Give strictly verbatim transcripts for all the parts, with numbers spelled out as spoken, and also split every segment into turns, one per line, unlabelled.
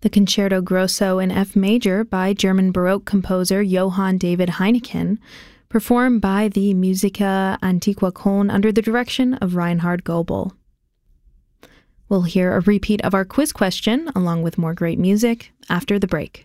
The Concerto Grosso in F major by German Baroque composer Johann David Heineken, performed by the Musica Antiqua Köln under the direction of Reinhard Goebel. We'll hear a repeat of our quiz question, along with more great music, after the break.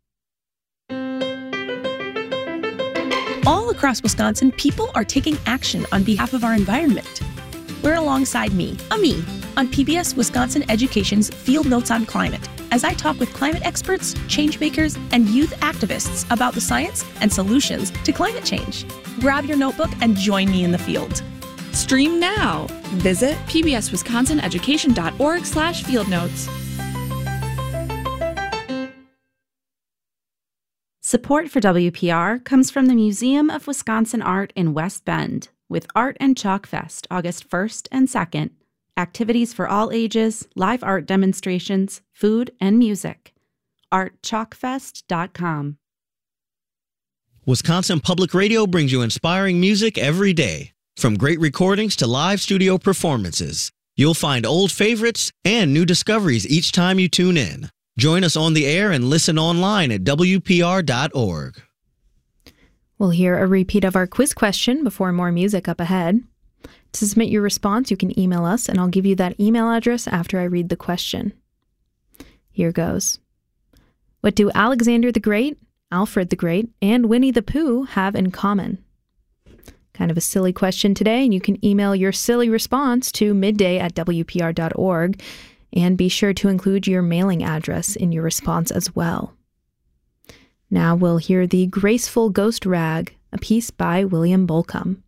All across Wisconsin, people are taking action on behalf of our environment. We're alongside me, Ami, on P B S Wisconsin Education's Field Notes on Climate, as I talk with climate experts, change makers, and youth activists about the science and solutions to climate change. Grab your notebook and join me in the field.
Stream now. Visit pbswisconsineducation.org slash field notes.
Support for W P R comes from the Museum of Wisconsin Art in West Bend, with Art and Chalk Fest August first and second, activities for all ages, live art demonstrations, food, and music. art chalk fest dot com.
Wisconsin Public Radio brings you inspiring music every day. From great recordings to live studio performances, you'll find old favorites and new discoveries each time you tune in. Join us on the air and listen online at W P R dot org.
We'll hear a repeat of our quiz question before more music up ahead. To submit your response, you can email us, and I'll give you that email address after I read the question. Here goes. What do Alexander the Great, Alfred the Great, and Winnie the Pooh have in common? Kind of a silly question today, and you can email your silly response to midday at W P R dot org, and be sure to include your mailing address in your response as well. Now we'll hear The Graceful Ghost Rag, a piece by William Bolcom.